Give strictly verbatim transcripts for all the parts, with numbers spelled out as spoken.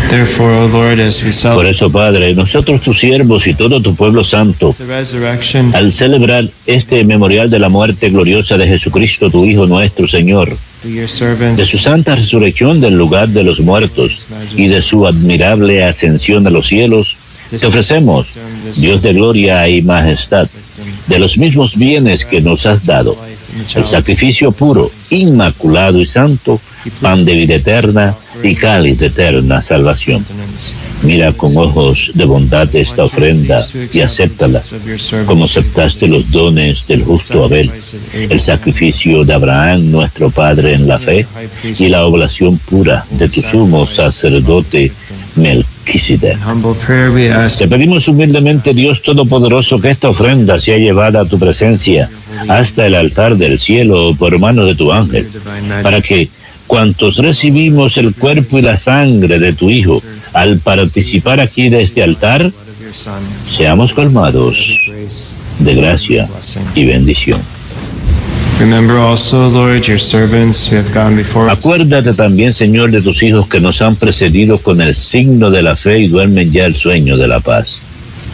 Therefore, O Lord, as we Por celebrate eso, Padre, nosotros tus siervos y todo tu pueblo santo, the resurrection al celebrar este memorial de la muerte gloriosa de Jesucristo, tu Hijo nuestro Señor, of your servants, de su santa resurrección del lugar de los muertos y de su admirable ascensión a los cielos, te ofrecemos, Dios de gloria y majestad, de los mismos bienes que nos has dado, el sacrificio puro, inmaculado y santo, pan de vida eterna y cáliz de eterna salvación. Mira con ojos de bondad esta ofrenda y acéptala, como aceptaste los dones del justo Abel, el sacrificio de Abraham, nuestro Padre en la fe, y la oblación pura de tu sumo sacerdote Melquisedec. in humble prayer we ask Te pedimos humildemente, Dios Todopoderoso, que esta ofrenda sea llevada a tu presencia hasta el altar del cielo por mano de tu ángel, para que cuantos recibimos el cuerpo y la sangre de tu Hijo, al participar aquí de este altar, of your Son, seamos colmados grace, de gracia y bendición. remember also, Lord, your servants who have gone before us. Acuérdate también, Señor, de tus hijos que nos han precedido con el signo de la fe y duermen ya el sueño de la paz.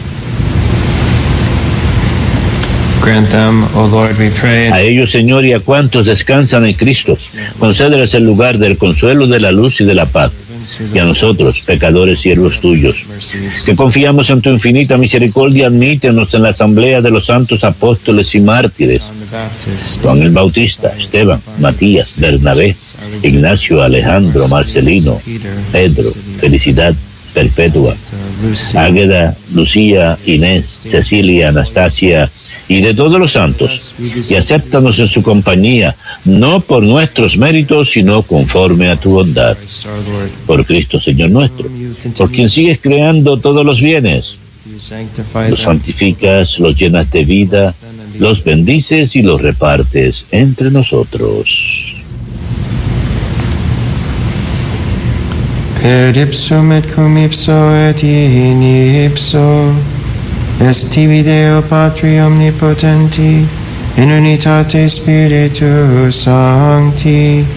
Grant them, O Lord, we pray, A ellos, Señor, y a cuantos descansan en Cristo, concédeles el lugar del consuelo, de la luz y de la paz. Y a nosotros, pecadores, siervos tuyos, que confiamos en tu infinita misericordia, admítenos en la asamblea de los santos apóstoles y mártires, John the Baptist, Juan el Bautista, Esteban, Matías, Bernabé, Ignacio, Alejandro, Marcelino, Pedro, Felicidad Perpetua, Lucy, Águeda, Lucía, Inés, Cecilia, Anastasia, y de todos los santos, y acéptanos en su compañía, no por nuestros méritos, sino conforme a tu bondad. Christ our Lord, Por Cristo, Señor nuestro, por quien sigues creando todos los bienes, you sanctify los them, santificas, los llenas de vida, los bendices y los repartes entre nosotros. per ipsum et cum ipso et in ipso, est tibi Deo Patri omnipotenti, in unitate Spiritus Sancti,